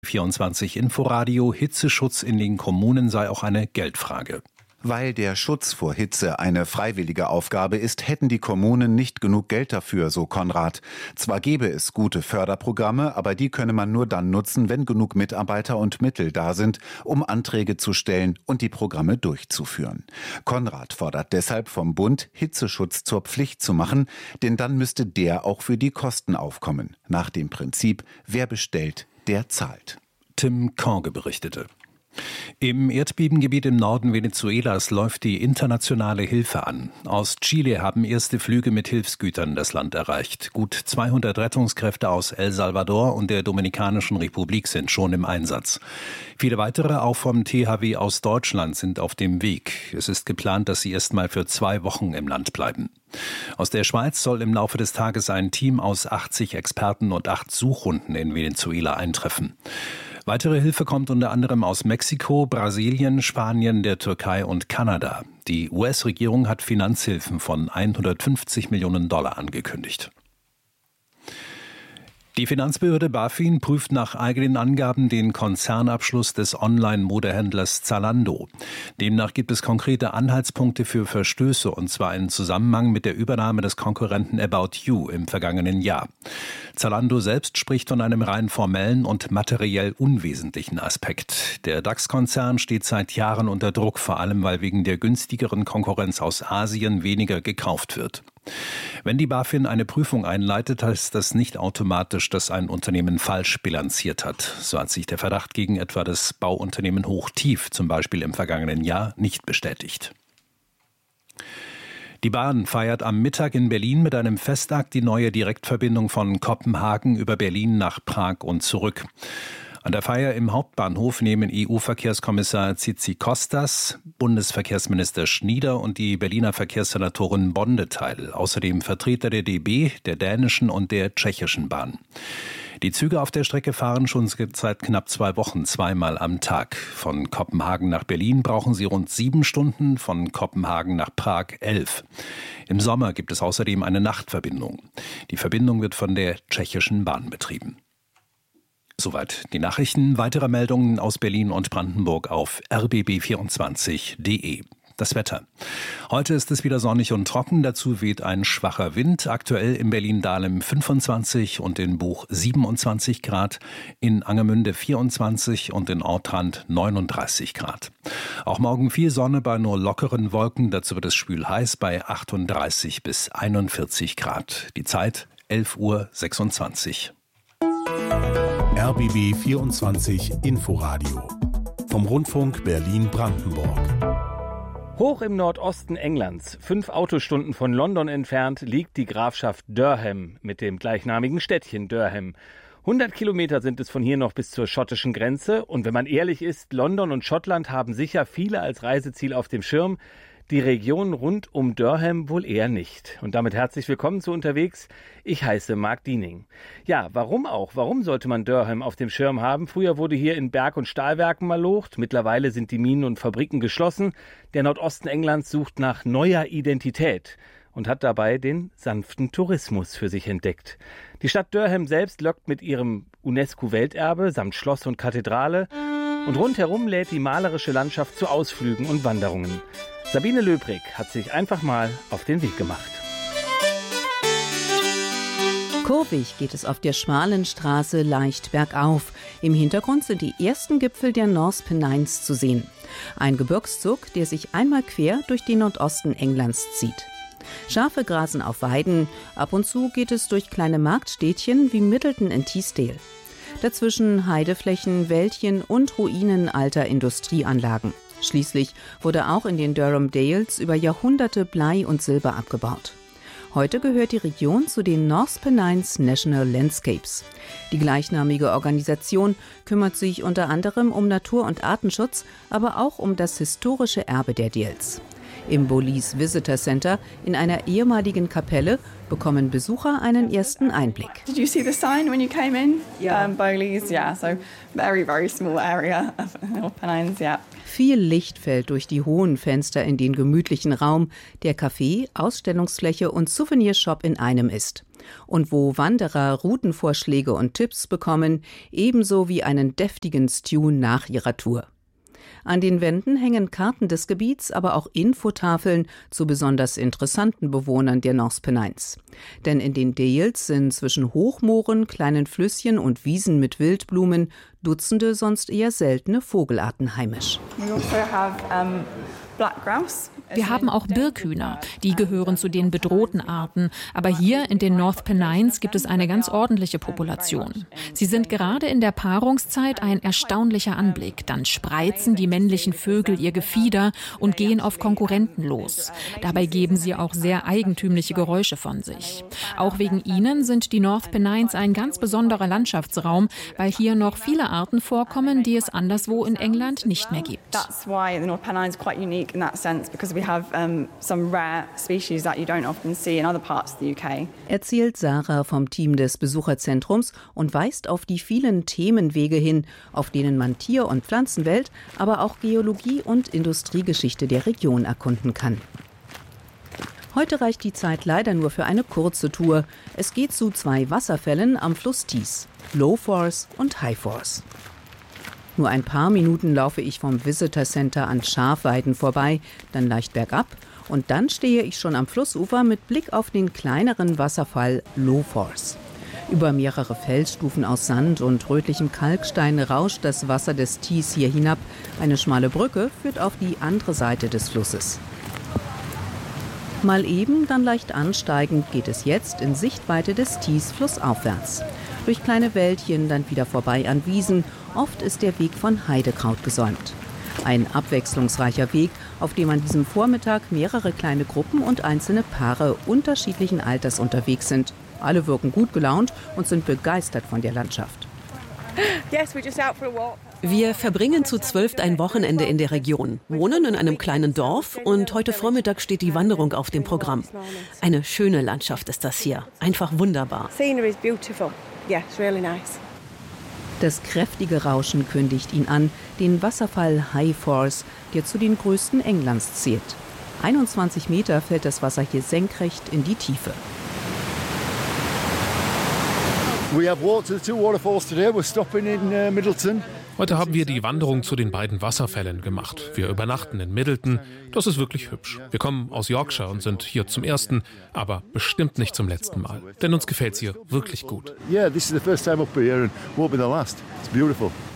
24 Inforadio, Hitzeschutz in den Kommunen sei auch eine Geldfrage. Weil der Schutz vor Hitze eine freiwillige Aufgabe ist, hätten die Kommunen nicht genug Geld dafür, so Konrad. Zwar gäbe es gute Förderprogramme, aber die könne man nur dann nutzen, wenn genug Mitarbeiter und Mittel da sind, um Anträge zu stellen und die Programme durchzuführen. Konrad fordert deshalb vom Bund, Hitzeschutz zur Pflicht zu machen, denn dann müsste der auch für die Kosten aufkommen. Nach dem Prinzip, wer bestellt, der zahlt. Tim Korge berichtete. Im Erdbebengebiet im Norden Venezuelas läuft die internationale Hilfe an. Aus Chile haben erste Flüge mit Hilfsgütern das Land erreicht. Gut 200 Rettungskräfte aus El Salvador und der Dominikanischen Republik sind schon im Einsatz. Viele weitere, auch vom THW aus Deutschland, sind auf dem Weg. Es ist geplant, dass sie erst mal für 2 Wochen im Land bleiben. Aus der Schweiz soll im Laufe des Tages ein Team aus 80 Experten und 8 Suchhunden in Venezuela eintreffen. Weitere Hilfe kommt unter anderem aus Mexiko, Brasilien, Spanien, der Türkei und Kanada. Die US-Regierung hat Finanzhilfen von $150 Millionen angekündigt. Die Finanzbehörde BaFin prüft nach eigenen Angaben den Konzernabschluss des Online-Modehändlers Zalando. Demnach gibt es konkrete Anhaltspunkte für Verstöße, und zwar in Zusammenhang mit der Übernahme des Konkurrenten About You im vergangenen Jahr. Zalando selbst spricht von einem rein formellen und materiell unwesentlichen Aspekt. Der DAX-Konzern steht seit Jahren unter Druck, vor allem weil wegen der günstigeren Konkurrenz aus Asien weniger gekauft wird. Wenn die BaFin eine Prüfung einleitet, heißt das nicht automatisch, dass ein Unternehmen falsch bilanziert hat. So hat sich der Verdacht gegen etwa das Bauunternehmen Hochtief, zum Beispiel im vergangenen Jahr, nicht bestätigt. Die Bahn feiert am Mittag in Berlin mit einem Festakt die neue Direktverbindung von Kopenhagen über Berlin nach Prag und zurück. An der Feier im Hauptbahnhof nehmen EU-Verkehrskommissar Tzitzikostas, Bundesverkehrsminister Schnieder und die Berliner Verkehrssenatorin Bonde teil. Außerdem Vertreter der DB, der dänischen und der tschechischen Bahn. Die Züge auf der Strecke fahren schon seit knapp 2 Wochen 2-mal am Tag. Von Kopenhagen nach Berlin brauchen sie rund 7 Stunden, von Kopenhagen nach Prag 11. Im Sommer gibt es außerdem eine Nachtverbindung. Die Verbindung wird von der tschechischen Bahn betrieben. Soweit die Nachrichten. Weitere Meldungen aus Berlin und Brandenburg auf rbb24.de. Das Wetter. Heute ist es wieder sonnig und trocken. Dazu weht ein schwacher Wind. Aktuell in Berlin-Dahlem 25 und in Buch 27 Grad. In Angermünde 24 und in Ortrand 39 Grad. Auch morgen viel Sonne bei nur lockeren Wolken. Dazu wird es schwül heiß bei 38 bis 41 Grad. Die Zeit 11:26 Uhr. RBB 24 Inforadio vom Rundfunk Berlin-Brandenburg. Hoch im Nordosten Englands, 5 Autostunden von London entfernt, liegt die Grafschaft Durham mit dem gleichnamigen Städtchen Durham. 100 Kilometer sind es von hier noch bis zur schottischen Grenze. Und wenn man ehrlich ist, London und Schottland haben sicher viele als Reiseziel auf dem Schirm. Die Region rund um Durham wohl eher nicht. Und damit herzlich willkommen zu Unterwegs. Ich heiße Marc Diening. Ja, warum auch? Warum sollte man Durham auf dem Schirm haben? Früher wurde hier in Berg- und Stahlwerken malocht. Mittlerweile sind die Minen und Fabriken geschlossen. Der Nordosten Englands sucht nach neuer Identität und hat dabei den sanften Tourismus für sich entdeckt. Die Stadt Durham selbst lockt mit ihrem UNESCO-Welterbe samt Schloss und Kathedrale. Und rundherum lädt die malerische Landschaft zu Ausflügen und Wanderungen. Sabine Löbrig hat sich einfach mal auf den Weg gemacht. Kurvig geht es auf der schmalen Straße leicht bergauf. Im Hintergrund sind die ersten Gipfel der North Pennines zu sehen. Ein Gebirgszug, der sich einmal quer durch den Nordosten Englands zieht. Schafe grasen auf Weiden. Ab und zu geht es durch kleine Marktstädtchen wie Middleton in Teesdale. Dazwischen Heideflächen, Wäldchen und Ruinen alter Industrieanlagen. Schließlich wurde auch in den Durham Dales über Jahrhunderte Blei und Silber abgebaut. Heute gehört die Region zu den North Pennines National Landscapes. Die gleichnamige Organisation kümmert sich unter anderem um Natur- und Artenschutz, aber auch um das historische Erbe der Dales. Im Belize Visitor Center in einer ehemaligen Kapelle bekommen Besucher einen ersten Einblick. Did you see the sign when you came in? Yeah. Belize, yeah. So very, very small area of North Pennines, yeah. Viel Licht fällt durch die hohen Fenster in den gemütlichen Raum, der Café, Ausstellungsfläche und Souvenirshop in einem ist. Und wo Wanderer Routenvorschläge und Tipps bekommen, ebenso wie einen deftigen Stew nach ihrer Tour. An den Wänden hängen Karten des Gebiets, aber auch Infotafeln zu besonders interessanten Bewohnern der North Pennines. Denn in den Dales sind zwischen Hochmooren, kleinen Flüsschen und Wiesen mit Wildblumen Dutzende sonst eher seltene Vogelarten heimisch. Wir haben auch Birkhühner, die gehören zu den bedrohten Arten. Aber hier in den North Pennines gibt es eine ganz ordentliche Population. Sie sind gerade in der Paarungszeit ein erstaunlicher Anblick. Dann spreizen die männlichen Vögel ihr Gefieder und gehen auf Konkurrenten los. Dabei geben sie auch sehr eigentümliche Geräusche von sich. Auch wegen ihnen sind die North Pennines ein ganz besonderer Landschaftsraum, weil hier noch viele Arten vorkommen, die es anderswo in England nicht mehr gibt. That's why the North Pennines quite unique in that sense, because we have some rare species that you don't often see in other parts of the UK. Erzählt Sarah vom Team des Besucherzentrums und weist auf die vielen Themenwege hin, auf denen man Tier- und Pflanzenwelt, aber auch Geologie und Industriegeschichte der Region erkunden kann. Heute reicht die Zeit leider nur für eine kurze Tour. Es geht zu 2 Wasserfällen am Fluss Tees, Low Force und High Force. Nur ein paar Minuten laufe ich vom Visitor Center an Schafweiden vorbei, dann leicht bergab und dann stehe ich schon am Flussufer mit Blick auf den kleineren Wasserfall Low Force. Über mehrere Felsstufen aus Sand und rötlichem Kalkstein rauscht das Wasser des Tees hier hinab. Eine schmale Brücke führt auf die andere Seite des Flusses. Mal eben, dann leicht ansteigend geht es jetzt in Sichtweite des Tees flussaufwärts. Durch kleine Wäldchen, dann wieder vorbei an Wiesen. Oft ist der Weg von Heidekraut gesäumt. Ein abwechslungsreicher Weg, auf dem an diesem Vormittag mehrere kleine Gruppen und einzelne Paare unterschiedlichen Alters unterwegs sind. Alle wirken gut gelaunt und sind begeistert von der Landschaft. Wir verbringen zu 12 ein Wochenende in der Region, wohnen in einem kleinen Dorf und heute Vormittag steht die Wanderung auf dem Programm. Eine schöne Landschaft ist das hier, einfach wunderbar. Das kräftige Rauschen kündigt ihn an, den Wasserfall High Force, der zu den größten Englands zählt. 21 Meter fällt das Wasser hier senkrecht in die Tiefe. Heute haben wir die Wanderung zu den beiden Wasserfällen gemacht. Wir übernachten in Middleton. Das ist wirklich hübsch. Wir kommen aus Yorkshire und sind hier zum ersten, aber bestimmt nicht zum letzten Mal. Denn uns gefällt's hier wirklich gut. Yeah, this is the first time up here and won't be the last. It's beautiful.